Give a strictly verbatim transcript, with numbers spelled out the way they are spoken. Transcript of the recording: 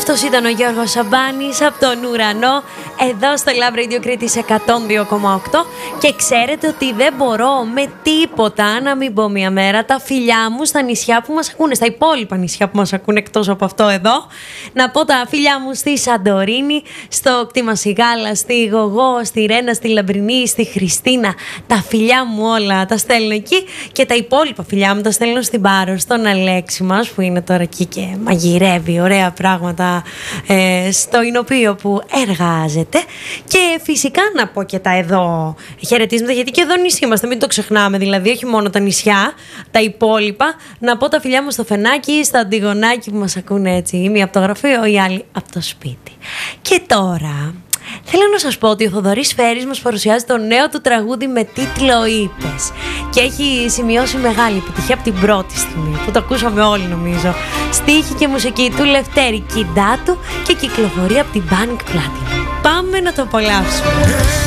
Αυτός ήταν ο Γιώργος Σαμπάνης από τον ουρανό, εδώ στο Love Radio Κρήτης εκατόν δύο κόμμα οκτώ. Και ξέρετε ότι δεν μπορώ με τίποτα να μην πω μια μέρα τα φιλιά μου στα νησιά που μας ακούνε, στα υπόλοιπα νησιά που μας ακούνε εκτός από αυτό εδώ. Να πω τα φιλιά μου στη Σαντορίνη, στο Κτήμα Σιγάλα, στη Γογό, στη Ρένα, στη Λαμπρινή, στη Χριστίνα. Τα φιλιά μου όλα τα στέλνω εκεί και τα υπόλοιπα φιλιά μου τα στέλνω στην Πάρο, στον Αλέξη μας που είναι τώρα εκεί και μαγειρεύει ωραία πράγματα ε, στο Ινωπείο που εργάζεται. Και φυσικά να πω και τα εδώ χαιρετίσματα, γιατί και εδώ νησί είμαστε, μην το ξεχνάμε, δηλαδή όχι μόνο τα νησιά, τα υπόλοιπα. Να πω τα φιλιά μου στο Φενάκι, στο Αντιγονάκι που μας ακούνε έτσι, η μία από το γραφείο, η άλλη από το σπίτι. Και τώρα θέλω να σας πω ότι ο Θοδωρής Φέρης μας παρουσιάζει το νέο του τραγούδι με τίτλο «Είπες» και έχει σημειώσει μεγάλη επιτυχία από την πρώτη στιγμή που το ακούσαμε όλοι νομίζω. Στίχη και μουσική του Λευτέρη Κιντάτου και κυκλοφορεί από την Panic Platinum. Πάμε να το απολαύσουμε.